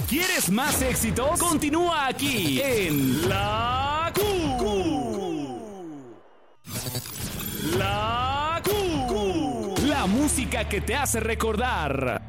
¿Quieres más éxitos? Continúa aquí en La La música que te hace recordar.